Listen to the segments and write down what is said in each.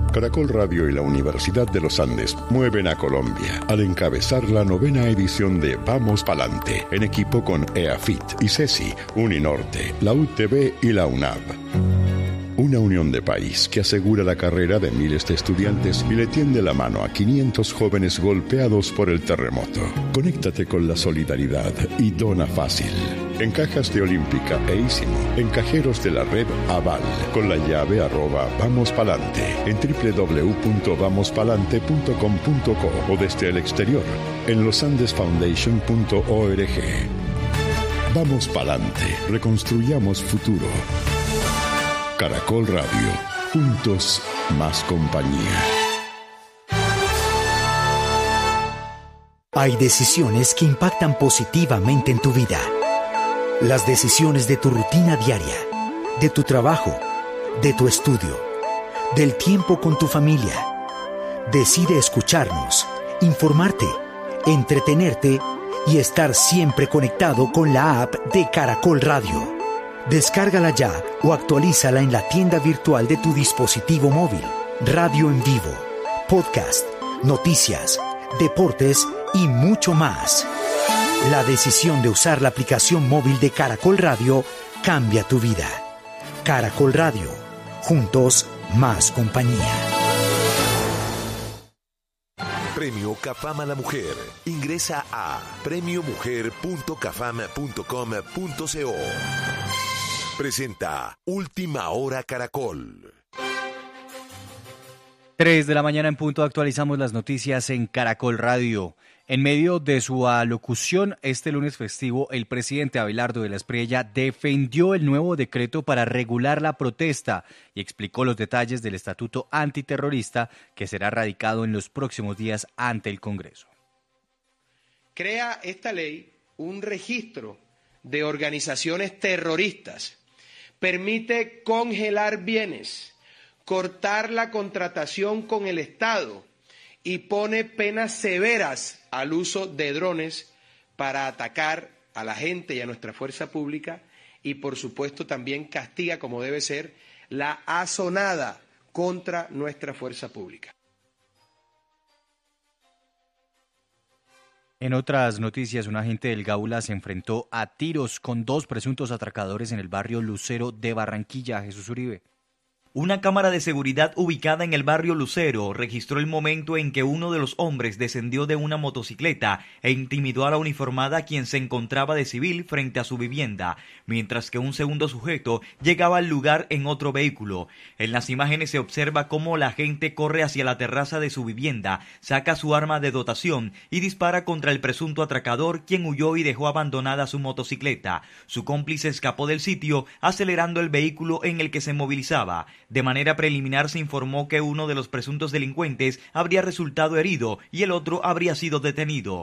Caracol Radio y la Universidad de los Andes mueven a Colombia al encabezar la 9ª edición de Vamos Palante, en equipo con EAFIT y CESI, Uninorte, la UTB y la UNAV. Una unión de país que asegura la carrera de miles de estudiantes y le tiende la mano a 500 jóvenes golpeados por el terremoto. Conéctate con la solidaridad y dona fácil. En cajas de Olímpica e Ísimo, en cajeros de la red Aval, con la llave @vamospalante, en www.vamospalante.com.co o desde el exterior, en losandesfoundation.org. Vamos Palante, reconstruyamos futuro. Caracol Radio, juntos más compañía. Hay decisiones que impactan positivamente en tu vida. Las decisiones de tu rutina diaria, de tu trabajo, de tu estudio, del tiempo con tu familia. Decide escucharnos, informarte, entretenerte y estar siempre conectado con la app de Caracol Radio. Descárgala ya o actualízala en la tienda virtual de tu dispositivo móvil. Radio en vivo, podcast, noticias, deportes y mucho más. La decisión de usar la aplicación móvil de Caracol Radio cambia tu vida. Caracol Radio, juntos más compañía. Premio CAFAM a la Mujer. Ingresa a premiomujer.cafam.com.co. Presenta Última Hora Caracol. 3 de la mañana en punto, actualizamos las noticias en Caracol Radio. En medio de su alocución este lunes festivo, el presidente Abelardo de la Espriella defendió el nuevo decreto para regular la protesta y explicó los detalles del estatuto antiterrorista que será radicado en los próximos días ante el Congreso. Crea esta ley un registro de organizaciones terroristas, permite congelar bienes, cortar la contratación con el Estado y pone penas severas al uso de drones para atacar a la gente y a nuestra fuerza pública y, por supuesto, también castiga, como debe ser, la asonada contra nuestra fuerza pública. En otras noticias, un agente del Gaula se enfrentó a tiros con 2 presuntos atracadores en el barrio Lucero de Barranquilla. Jesús Uribe. Una cámara de seguridad ubicada en el barrio Lucero registró el momento en que uno de los hombres descendió de una motocicleta e intimidó a la uniformada, quien se encontraba de civil frente a su vivienda, mientras que un segundo sujeto llegaba al lugar en otro vehículo. En las imágenes se observa cómo la agente corre hacia la terraza de su vivienda, saca su arma de dotación y dispara contra el presunto atracador, quien huyó y dejó abandonada su motocicleta. Su cómplice escapó del sitio acelerando el vehículo en el que se movilizaba. De manera preliminar se informó que uno de los presuntos delincuentes habría resultado herido y el otro habría sido detenido.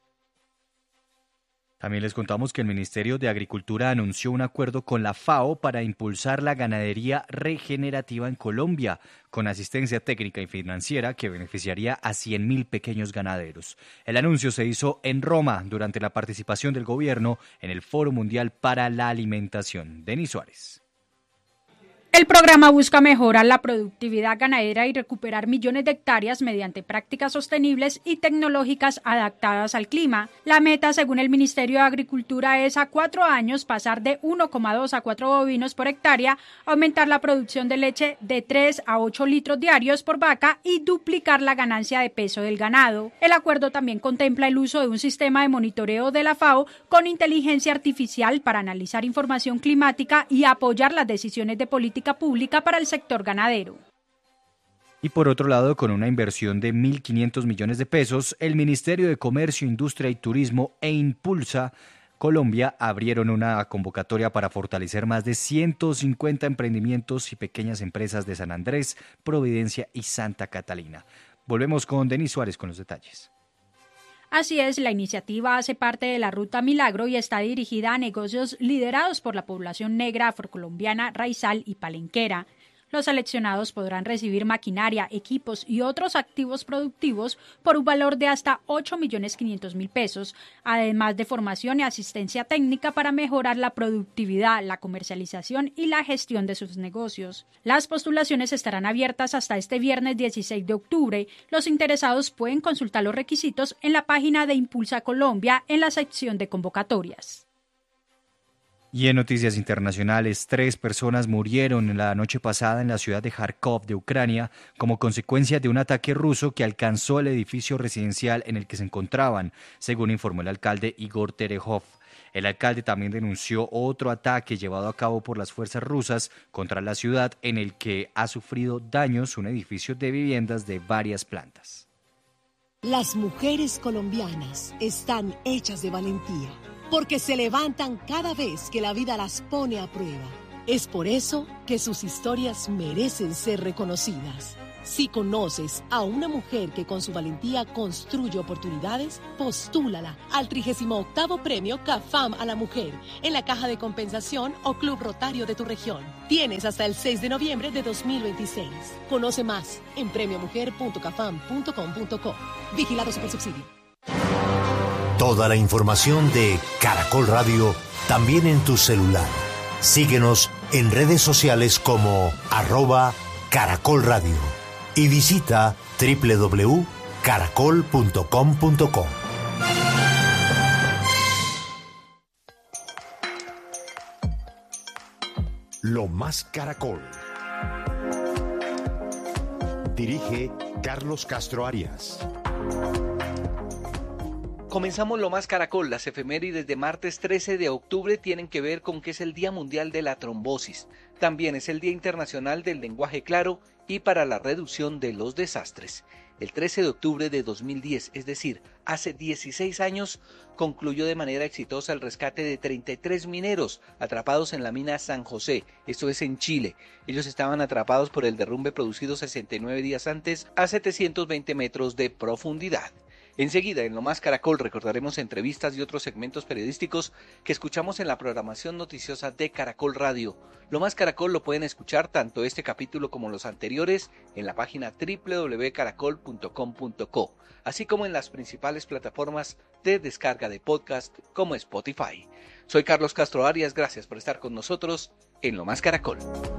También les contamos que el Ministerio de Agricultura anunció un acuerdo con la FAO para impulsar la ganadería regenerativa en Colombia, con asistencia técnica y financiera que beneficiaría a 100.000 pequeños ganaderos. El anuncio se hizo en Roma durante la participación del gobierno en el Foro Mundial para la Alimentación. Denis Suárez. El programa busca mejorar la productividad ganadera y recuperar millones de hectáreas mediante prácticas sostenibles y tecnológicas adaptadas al clima. La meta, según el Ministerio de Agricultura, es a 4 años pasar de 1,2 a 4 bovinos por hectárea, aumentar la producción de leche de 3 a 8 litros diarios por vaca y duplicar la ganancia de peso del ganado. El acuerdo también contempla el uso de un sistema de monitoreo de la FAO con inteligencia artificial para analizar información climática y apoyar las decisiones de política pública para el sector ganadero. Y por otro lado, con una inversión de 1.500 millones de pesos, el Ministerio de Comercio, Industria y Turismo e Impulsa Colombia abrieron una convocatoria para fortalecer más de 150 emprendimientos y pequeñas empresas de San Andrés, Providencia y Santa Catalina. Volvemos con Denis Suárez con los detalles. Así es, la iniciativa hace parte de la Ruta Milagro y está dirigida a negocios liderados por la población negra afrocolombiana, raizal y palenquera. Los seleccionados podrán recibir maquinaria, equipos y otros activos productivos por un valor de hasta 8.500.000 pesos, además de formación y asistencia técnica para mejorar la productividad, la comercialización y la gestión de sus negocios. Las postulaciones estarán abiertas hasta este viernes 16 de octubre. Los interesados pueden consultar los requisitos en la página de Impulsa Colombia en la sección de convocatorias. Y en noticias internacionales, 3 personas murieron la noche pasada en la ciudad de Kharkov de Ucrania como consecuencia de un ataque ruso que alcanzó el edificio residencial en el que se encontraban, según informó el alcalde Igor Terehov. El alcalde también denunció otro ataque llevado a cabo por las fuerzas rusas contra la ciudad en el que ha sufrido daños un edificio de viviendas de varias plantas. Las mujeres colombianas están hechas de valentía, porque se levantan cada vez que la vida las pone a prueba. Es por eso que sus historias merecen ser reconocidas. Si conoces a una mujer que con su valentía construye oportunidades, postúlala al 38º Premio CAFAM a la Mujer en la Caja de Compensación o Club Rotario de tu región. Tienes hasta el 6 de noviembre de 2026. Conoce más en premiomujer.cafam.com.co. Vigilado Supersubsidio. Toda la información de Caracol Radio también en tu celular. Síguenos en redes sociales como @Caracol Radio y visita www.caracol.com.co. Lo Más Caracol. Dirige Carlos Castro Arias. Comenzamos Lo Más Caracol. Las efemérides de martes 13 de octubre tienen que ver con que es el Día Mundial de la Trombosis. También es el Día Internacional del Lenguaje Claro y para la reducción de los desastres. El 13 de octubre de 2010, es decir, hace 16 años, concluyó de manera exitosa el rescate de 33 mineros atrapados en la mina San José, esto es en Chile. Ellos estaban atrapados por el derrumbe producido 69 días antes a 720 metros de profundidad. Enseguida, en Lo Más Caracol, recordaremos entrevistas y otros segmentos periodísticos que escuchamos en la programación noticiosa de Caracol Radio. Lo Más Caracol lo pueden escuchar tanto este capítulo como los anteriores en la página www.caracol.com.co, así como en las principales plataformas de descarga de podcast como Spotify. Soy Carlos Castro Arias, gracias por estar con nosotros en Lo Más Caracol.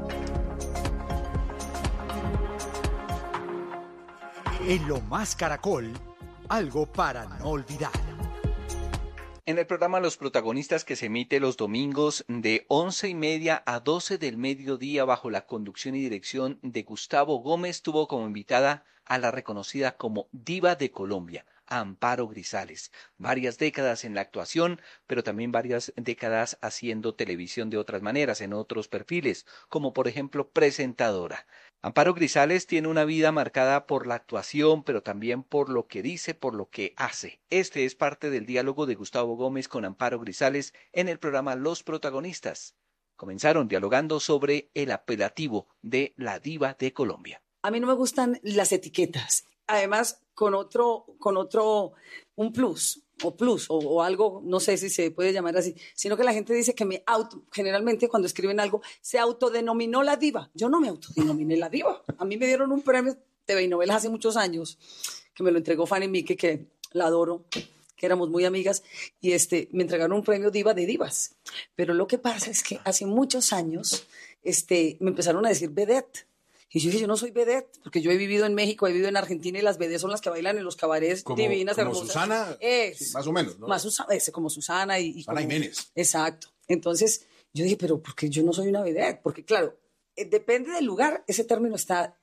En Lo Más Caracol, algo para no olvidar. En el programa Los Protagonistas, que se emite los domingos de 11:30 a 12 del mediodía bajo la conducción y dirección de Gustavo Gómez, tuvo como invitada a la reconocida como Diva de Colombia, Amparo Grisales. Varias décadas en la actuación, pero también varias décadas haciendo televisión de otras maneras, en otros perfiles, como por ejemplo presentadora. Amparo Grisales tiene una vida marcada por la actuación, pero también por lo que dice, por lo que hace. Este es parte del diálogo de Gustavo Gómez con Amparo Grisales en el programa Los Protagonistas. Comenzaron dialogando sobre el apelativo de la Diva de Colombia. A mí no me gustan las etiquetas. Además, un plus o algo, no sé si se puede llamar así, sino que la gente dice que generalmente cuando escriben algo, se autodenominó la diva. Yo no me autodenominé la diva. A mí me dieron un premio TV y novelas hace muchos años, que me lo entregó Fanny Mique, que la adoro, que éramos muy amigas, y me entregaron un premio Diva de Divas. Pero lo que pasa es que hace muchos años me empezaron a decir vedette. Y yo dije, yo no soy vedette, porque yo he vivido en México, he vivido en Argentina, y las vedettes son las que bailan en los cabarets divinas, como hermosas. Susana, sí, más o menos, ¿no? Como Susana y Susana Jiménez. Exacto. Entonces, yo dije, pero ¿por qué yo no soy una vedette? Porque, claro, depende del lugar, ese término está,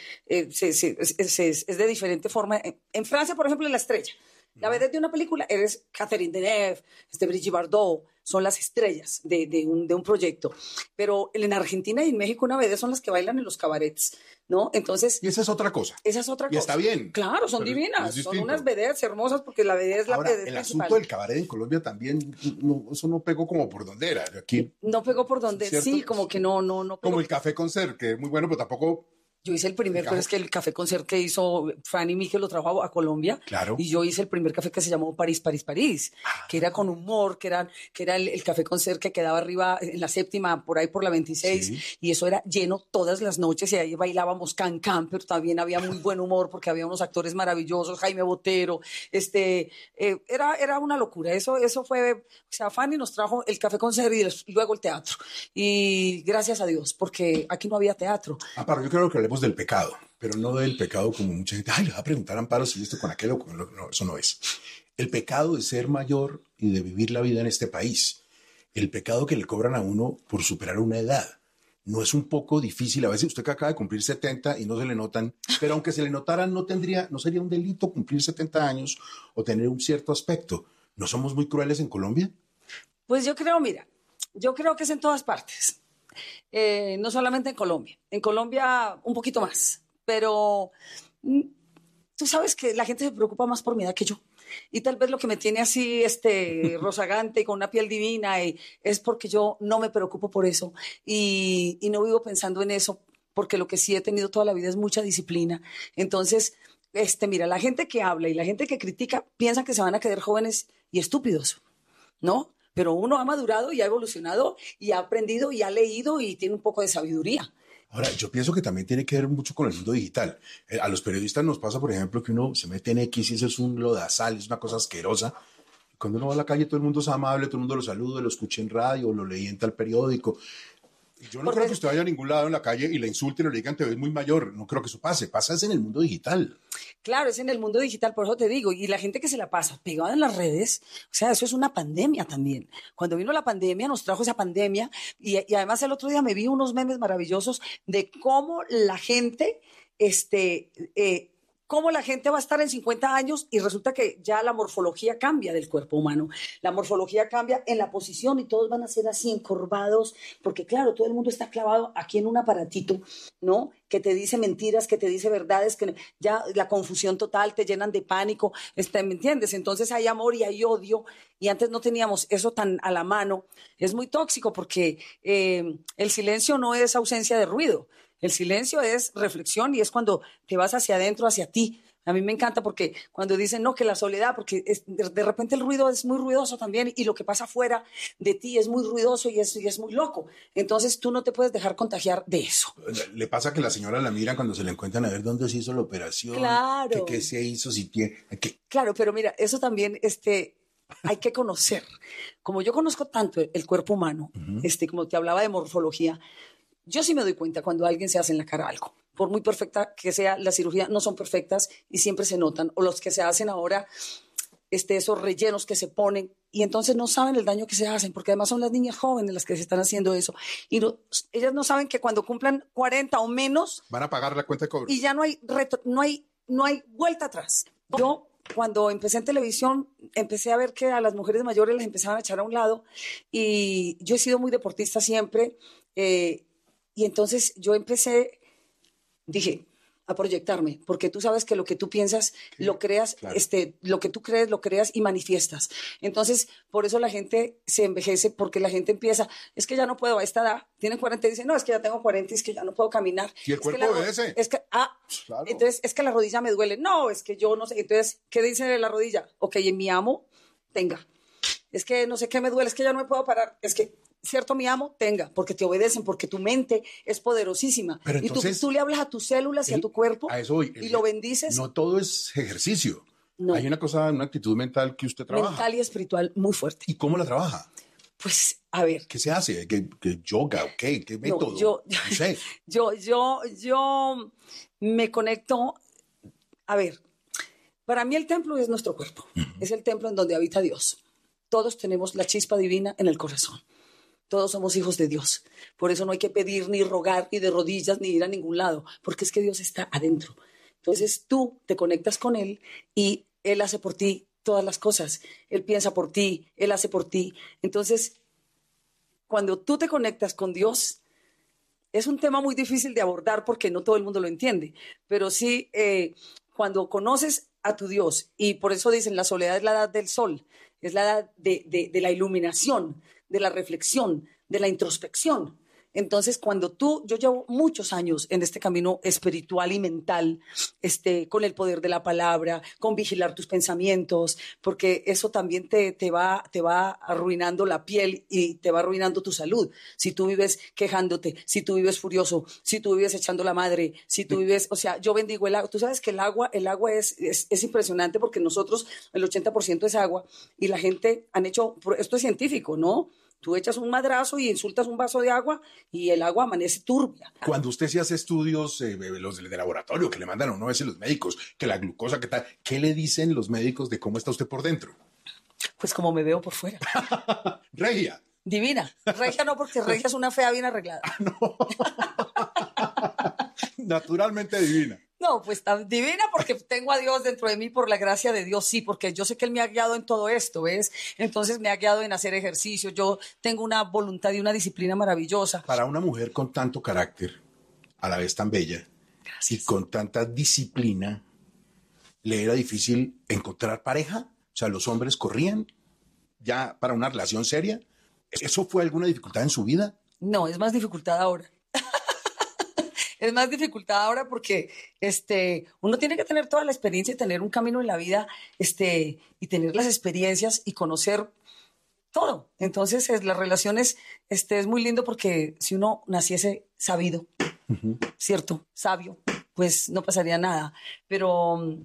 es de diferente forma. En Francia, por ejemplo, es la estrella. La vedette de una película eres Catherine Deneuve, Brigitte Bardot, son las estrellas de un proyecto. Pero en Argentina y en México una vedette son las que bailan en los cabarets, ¿no? Entonces... Y esa es otra cosa. Esa es otra cosa. Y está bien. Claro, son divinas. Son unas vedettes hermosas porque la vedette es la vedette el principal. asunto del cabaret en Colombia también, eso no pegó como por donde era. Aquí, no pegó por donde, ¿cierto? sí, como que no pegó. Como el Café Concert, que es muy bueno, pero tampoco Yo hice el primer, pero es que el café concert que hizo Fanny Miguel lo trajo a Colombia. Claro. Y yo hice el primer café que se llamó París, París, París, que era con humor, que era el café concert que quedaba arriba en la 7ª, por ahí por la 26. Sí. Y eso era lleno todas las noches y ahí bailábamos can, pero también había muy buen humor porque había unos actores maravillosos, Jaime Botero, era una locura. Eso fue, o sea, Fanny nos trajo el café concert y luego el teatro. Y gracias a Dios, porque aquí no había teatro. Amparo, yo creo que hablemos del pecado, pero no del pecado como mucha gente, le va a preguntar a Amparo si esto con aquello, no, eso no es. El pecado de ser mayor y de vivir la vida en este país. El pecado que le cobran a uno por superar una edad. ¿No es un poco difícil? A veces usted que acaba de cumplir 70 y no se le notan, pero aunque se le notaran, no sería un delito cumplir 70 años o tener un cierto aspecto. ¿No somos muy crueles en Colombia? Pues yo creo que es en todas partes. No solamente en Colombia. En Colombia un poquito más. Pero tú sabes que la gente se preocupa más por mi edad que yo. Y tal vez lo que me tiene así rozagante y con una piel divina es porque yo no me preocupo por eso y no vivo pensando en eso, porque lo que sí he tenido toda la vida es mucha disciplina. Entonces, mira, la gente que habla y la gente que critica piensan que se van a quedar jóvenes y estúpidos, ¿no? Pero uno ha madurado y ha evolucionado y ha aprendido y ha leído y tiene un poco de sabiduría. Ahora, yo pienso que también tiene que ver mucho con el mundo digital. A los periodistas nos pasa, por ejemplo, que uno se mete en X y eso es un lodazal, es una cosa asquerosa. Cuando uno va a la calle, todo el mundo es amable, todo el mundo lo saluda, lo escucha en radio, lo leí en tal periódico. Yo no creo que usted vaya a ningún lado en la calle y le insulten o le digan te ves muy mayor. No creo que eso pase. Pasa es en el mundo digital. Claro, es en el mundo digital, por eso te digo. Y la gente que se la pasa pegada en las redes, o sea, eso es una pandemia también. Cuando vino la pandemia, nos trajo esa pandemia. Y además el otro día me vi unos memes maravillosos de cómo la gente, cómo la gente va a estar en 50 años y resulta que ya la morfología cambia del cuerpo humano. La morfología cambia en la posición y todos van a ser así encorvados, porque claro, todo el mundo está clavado aquí en un aparatito, ¿no? Que te dice mentiras, que te dice verdades, que ya la confusión total, te llenan de pánico, ¿me entiendes? Entonces hay amor y hay odio y antes no teníamos eso tan a la mano. Es muy tóxico porque el silencio no es ausencia de ruido. El silencio es reflexión y es cuando te vas hacia adentro, hacia ti. A mí me encanta porque cuando dicen, no, que la soledad, porque de repente el ruido es muy ruidoso también y lo que pasa fuera de ti es muy ruidoso y es muy loco. Entonces tú no te puedes dejar contagiar de eso. Le pasa que la señora la miran cuando se le encuentran a ver dónde se hizo la operación. Claro. ¿Qué se hizo? Si tiene, Claro, pero mira, eso también hay que conocer. Como yo conozco tanto el cuerpo humano, como te hablaba de morfología, yo sí me doy cuenta cuando alguien se hace en la cara algo. Por muy perfecta que sea la cirugía, no son perfectas y siempre se notan. O los que se hacen ahora, esos rellenos que se ponen y entonces no saben el daño que se hacen, porque además son las niñas jóvenes las que se están haciendo eso. Y ellas no saben que cuando cumplan 40 o menos... van a pagar la cuenta de cobro. Y ya no hay vuelta atrás. Yo, cuando empecé en televisión, empecé a ver que a las mujeres mayores las empezaban a echar a un lado y yo he sido muy deportista siempre. Y entonces yo dije, a proyectarme, porque tú sabes que lo que tú piensas lo creas, claro. Lo que tú crees lo creas y manifiestas. Entonces, por eso la gente se envejece, porque la gente empieza, es que ya no puedo a esta edad, tienen 40 y dicen, no, es que ya tengo 40 y es que ya no puedo caminar. Y el cuerpo obedece. Claro. Entonces, es que la rodilla me duele. No, es que yo no sé. Entonces, ¿qué dice de la rodilla? Ok, en mi amo, tenga. Es que no sé qué me duele, es que ya no me puedo parar. Es que cierto, mi amo, tenga, porque te obedecen, porque tu mente es poderosísima. Pero entonces, y tú le hablas a tus células y a tu cuerpo a eso y lo bendices. No todo es ejercicio. No. Hay una actitud mental que usted trabaja. Mental y espiritual muy fuerte. ¿Y cómo la trabaja? Pues, a ver. ¿Qué se hace? ¿Qué yoga? ¿Qué método? No sé. Yo me conecto. A ver, para mí el templo es nuestro cuerpo. Es el templo en donde habita Dios. Todos tenemos la chispa divina en el corazón. Todos somos hijos de Dios. Por eso no hay que pedir ni rogar ni de rodillas ni ir a ningún lado, porque es que Dios está adentro. Entonces tú te conectas con Él y Él hace por ti todas las cosas. Él piensa por ti, Él hace por ti. Entonces, cuando tú te conectas con Dios, es un tema muy difícil de abordar porque no todo el mundo lo entiende, pero sí, cuando conoces a tu Dios, y por eso dicen, la soledad es la edad del sol, es la edad de la iluminación, de la reflexión, de la introspección. Entonces, yo llevo muchos años en este camino espiritual y mental, con el poder de la palabra, con vigilar tus pensamientos, porque eso también te va arruinando la piel y te va arruinando tu salud. Si tú vives quejándote, si tú vives furioso, si tú vives echando la madre, si tú vives, o sea, yo bendigo el agua. Tú sabes que el agua es impresionante porque nosotros, el 80% es agua y la gente esto es científico, ¿no? Tú echas un madrazo y insultas un vaso de agua y el agua amanece turbia. Cuando usted se hace estudios, los de laboratorio que le mandan a uno a veces los médicos, que la glucosa, que tal, ¿qué le dicen los médicos de cómo está usted por dentro? Pues como me veo por fuera. Regia. Divina. Regia no, porque regia es una fea bien arreglada. No. Naturalmente divina. No, pues tan divina porque tengo a Dios dentro de mí por la gracia de Dios, sí, porque yo sé que Él me ha guiado en todo esto, ¿ves? Entonces me ha guiado en hacer ejercicio, yo tengo una voluntad y una disciplina maravillosa. Para una mujer con tanto carácter, a la vez tan bella, gracias, y con tanta disciplina, ¿le era difícil encontrar pareja? O sea, ¿los hombres corrían ya para una relación seria? ¿Eso fue alguna dificultad en su vida? No, es más dificultad ahora. Es más dificultad ahora porque uno tiene que tener toda la experiencia y tener un camino en la vida y tener las experiencias y conocer todo. Entonces, las relaciones es muy lindo porque si uno naciese sabido, ¿cierto? Sabio, pues no pasaría nada. Pero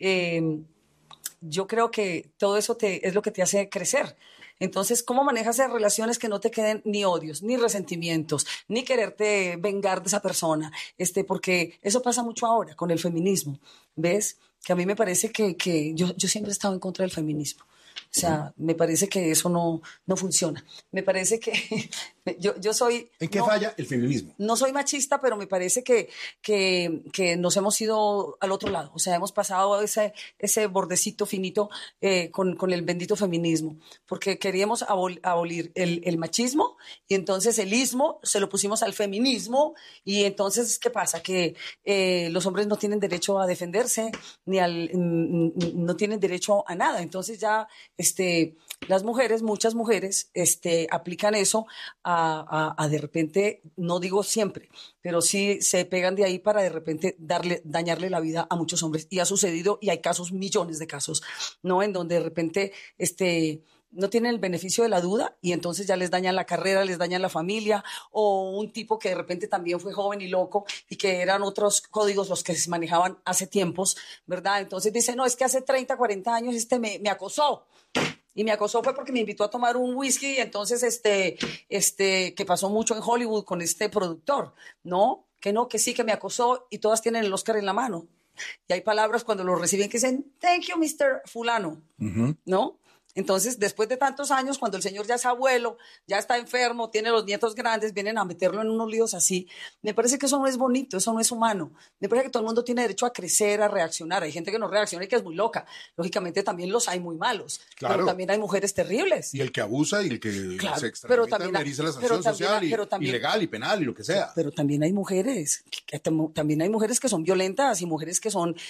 yo creo que todo eso es lo que te hace crecer. Entonces, ¿cómo manejas esas relaciones que no te queden ni odios, ni resentimientos, ni quererte vengar de esa persona? Porque eso pasa mucho ahora con el feminismo, ¿ves? Que a mí me parece que yo siempre he estado en contra del feminismo. O sea, me parece que eso no funciona. Me parece que yo soy... ¿En qué falla el feminismo? No soy machista, pero me parece que nos hemos ido al otro lado. O sea, hemos pasado ese bordecito finito con el bendito feminismo. Porque queríamos abolir el machismo y entonces el ismo se lo pusimos al feminismo. Y entonces, ¿qué pasa? Que los hombres no tienen derecho a defenderse, no tienen derecho a nada. Entonces ya... las mujeres, muchas mujeres, aplican eso a de repente, no digo siempre, pero sí se pegan de ahí para de repente dañarle la vida a muchos hombres. Y ha sucedido, y hay casos, millones de casos, ¿no? En donde de repente, no tienen el beneficio de la duda y entonces ya les dañan la carrera, les dañan la familia, o un tipo que de repente también fue joven y loco y que eran otros códigos los que se manejaban hace tiempos, ¿verdad? Entonces dice, no, es que hace 30, 40 años me acosó. Y me acosó fue porque me invitó a tomar un whisky y entonces que pasó mucho en Hollywood con este productor, ¿no? Que sí, que me acosó y todas tienen el Oscar en la mano. Y hay palabras cuando lo reciben que dicen, thank you, Mr. Fulano, ¿no? Entonces, después de tantos años, cuando el señor ya es abuelo, ya está enfermo, tiene los nietos grandes, vienen a meterlo en unos líos así. Me parece que eso no es bonito, eso no es humano. Me parece que todo el mundo tiene derecho a crecer, a reaccionar. Hay gente que no reacciona y que es muy loca. Lógicamente también los hay muy malos, claro, pero también hay mujeres terribles. Y el que abusa y el que claro, se extramita, merece la sanción social y legal y penal y lo que sea. Pero también hay mujeres, también hay mujeres que son violentas y mujeres que son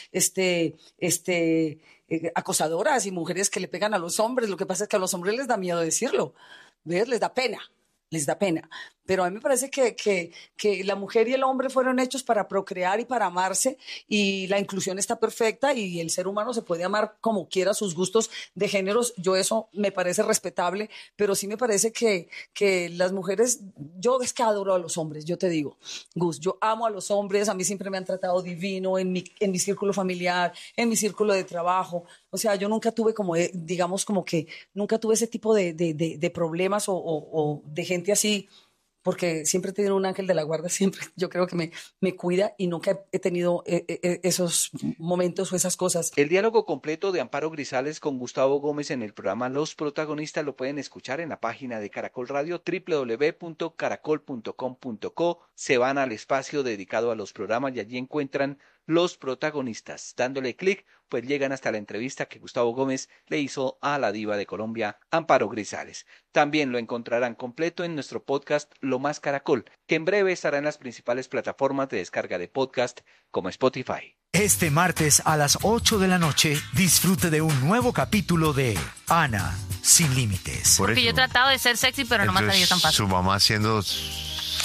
acosadoras y mujeres que le pegan a los hombres. Lo que pasa es que a los hombres les da miedo decirlo, ¿ves? Les da pena. Pero a mí me parece que la mujer y el hombre fueron hechos para procrear y para amarse, y la inclusión está perfecta y el ser humano se puede amar como quiera, sus gustos de géneros. Yo eso me parece respetable, pero sí me parece que las mujeres, yo es que adoro a los hombres, yo te digo, Gus, yo amo a los hombres, a mí siempre me han tratado divino en mi círculo familiar, en mi círculo de trabajo. O sea, yo nunca tuve nunca tuve ese tipo de problemas o de gente así, porque siempre he tenido un ángel de la guarda, siempre yo creo que me cuida, y nunca he tenido esos momentos o esas cosas. El diálogo completo de Amparo Grisales con Gustavo Gómez en el programa Los Protagonistas lo pueden escuchar en la página de Caracol Radio, www.caracol.com.co. Se van al espacio dedicado a los programas y allí encuentran Los Protagonistas. Dándole clic, pues llegan hasta la entrevista que Gustavo Gómez le hizo a la diva de Colombia, Amparo Grisales. También lo encontrarán completo en nuestro podcast Lo Más Caracol, que en breve estará en las principales plataformas de descarga de podcast como Spotify. Este martes a las 8 de la noche, disfrute de un nuevo capítulo de Ana Sin Límites. Porque yo he tratado de ser sexy, pero no me ha salido tan fácil. Su mamá haciendo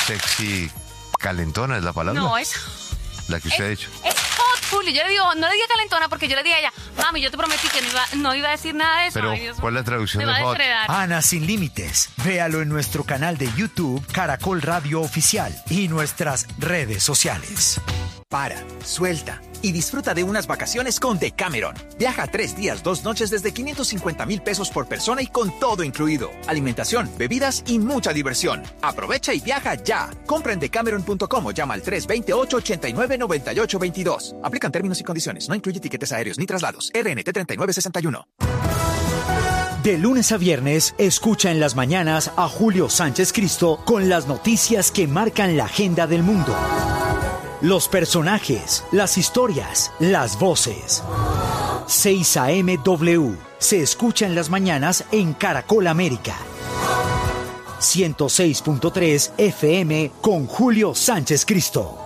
sexy calentona es la palabra. No, es... La que usted ha dicho. Es hot, Julio. Yo le digo, no le diga calentona porque yo le dije a ella, mami, yo te prometí que no iba a decir nada de eso. Pero, ay, Dios, ¿cuál es la traducción me de va a hot? desheredar. Ana Sin Límites. Véalo en nuestro canal de YouTube Caracol Radio Oficial y nuestras redes sociales. Para, suelta y disfruta de unas vacaciones con Decameron. Viaja 3 días, 2 noches desde 550,000 pesos por persona y con todo incluido. Alimentación, bebidas y mucha diversión. Aprovecha y viaja ya. Compra en decameron.com o llama al 328-89-98-22. Aplican términos y condiciones. No incluye tiquetes aéreos ni traslados. RNT 3961. De lunes a viernes, escucha en las mañanas a Julio Sánchez Cristo con las noticias que marcan la agenda del mundo. Los personajes, las historias, las voces. 6 AM W se escucha en las mañanas en Caracol América. 106.3 FM con Julio Sánchez Cristo.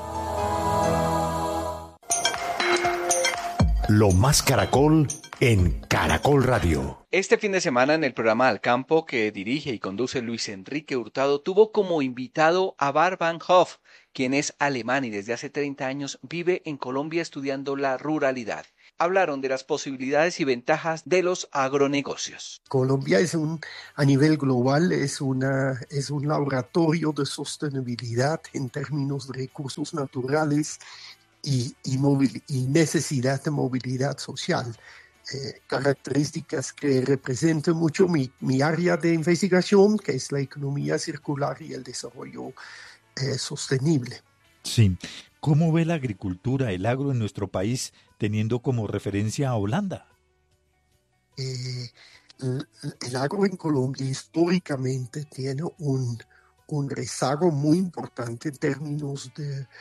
Lo más Caracol en Caracol Radio. Este fin de semana en el programa Al Campo que dirige y conduce Luis Enrique Hurtado tuvo como invitado a Bart Van Hoff, quien es alemán y desde hace 30 años vive en Colombia estudiando la ruralidad. Hablaron de las posibilidades y ventajas de los agronegocios. Colombia a nivel global es un laboratorio de sostenibilidad en términos de recursos naturales y necesidad de movilidad social. Características que representan mucho mi área de investigación, que es la economía circular y el desarrollo sostenible. Sí. ¿Cómo ve la agricultura, el agro en nuestro país, teniendo como referencia a Holanda? El agro en Colombia históricamente tiene un rezago muy importante en términos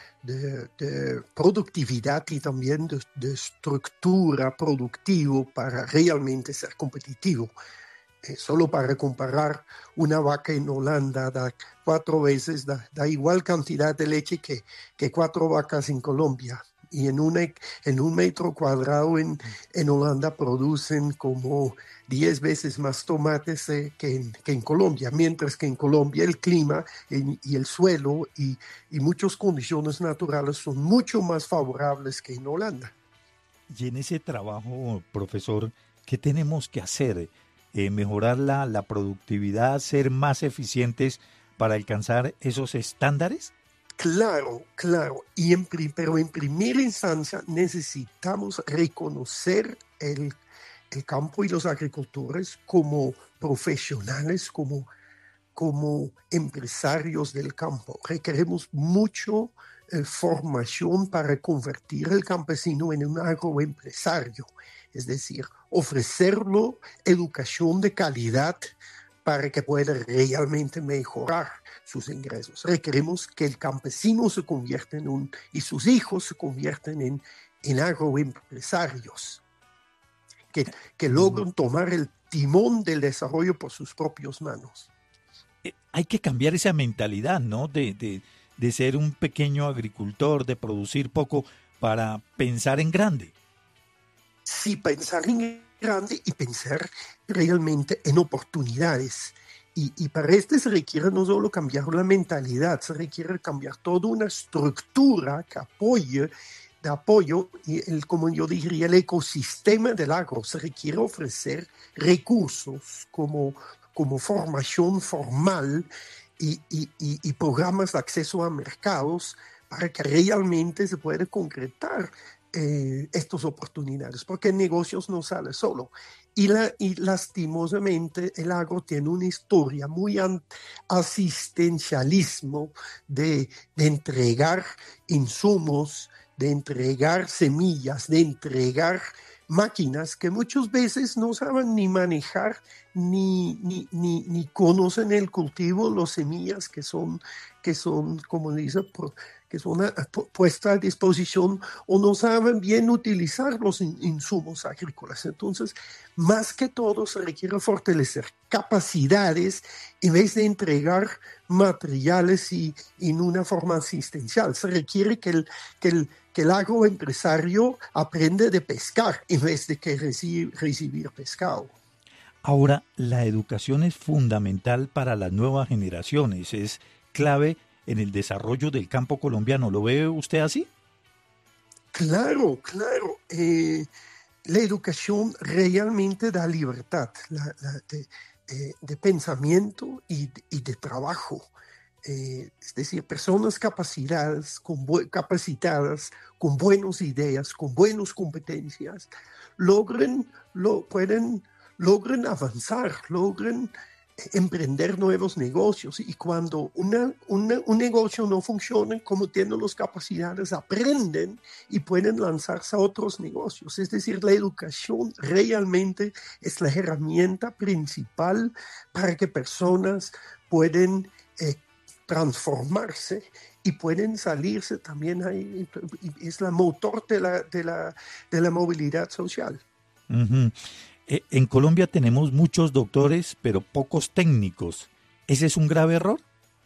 de productividad y también de estructura productiva para realmente ser competitivo. Solo para comparar, una vaca en Holanda da 4 veces, da igual cantidad de leche que 4 vacas en Colombia. Y en un metro cuadrado en Holanda producen como 10 veces más tomates que en Colombia, mientras que en Colombia el clima y el suelo y muchas condiciones naturales son mucho más favorables que en Holanda. Y en ese trabajo, profesor, ¿qué tenemos que hacer? ¿Mejorar la productividad, ser más eficientes para alcanzar esos estándares? Claro. Pero en primera instancia necesitamos reconocer el campo y los agricultores como profesionales, como empresarios del campo. Requerimos mucho formación para convertir el campesino en un agroempresario. Es decir, ofrecerlo educación de calidad para que pueda realmente mejorar sus ingresos. Requerimos que el campesino se convierta y sus hijos se conviertan en agroempresarios, que logren tomar el timón del desarrollo por sus propias manos. Hay que cambiar esa mentalidad, ¿no? De ser un pequeño agricultor, de producir poco para pensar en grande. Sí, pensar en grande y pensar realmente en oportunidades. Y para se requiere no solo cambiar la mentalidad, se requiere cambiar toda una estructura que de apoyo, y como yo diría, el ecosistema del agro. Se requiere ofrecer recursos como formación formal y programas de acceso a mercados para que realmente se pueda concretar estas oportunidades, porque en negocios no sale solo. Y lastimosamente el agro tiene una historia muy asistencialismo de entregar insumos, de entregar semillas, de entregar máquinas que muchas veces no saben ni manejar ni conocen el cultivo, las semillas que son como dice, que son puestas a disposición, o no saben bien utilizar los insumos agrícolas. Entonces, más que todo, se requiere fortalecer capacidades en vez de entregar materiales y en una forma asistencial. Se requiere que el agroempresario aprenda de pescar en vez de que recibir pescado. Ahora, la educación es fundamental para las nuevas generaciones, es clave en el desarrollo del campo colombiano. ¿Lo ve usted así? Claro. La educación realmente da libertad de pensamiento y de trabajo. Es decir, personas capacitadas, con buenas ideas, con buenas competencias, logran avanzar, logran emprender nuevos negocios. Y cuando un negocio no funciona, como tienen las capacidades, aprenden y pueden lanzarse a otros negocios. Es decir, la educación realmente es la herramienta principal para que personas pueden transformarse y pueden salirse también ahí. Es la motor de la movilidad social. Uh-huh. En Colombia tenemos muchos doctores, pero pocos técnicos. ¿Ese es un grave error?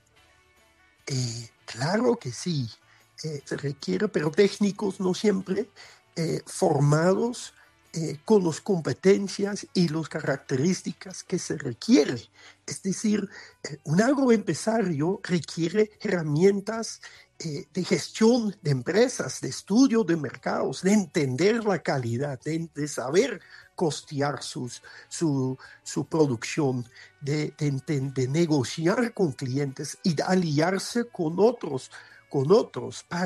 Claro que sí. Se requiere, pero técnicos no siempre formados con las competencias y las características que se requiere. Es decir, un agroempresario requiere herramientas de gestión de empresas, de estudio de mercados, de entender la calidad, de saber costear su producción, de negociar con clientes y de aliarse con otros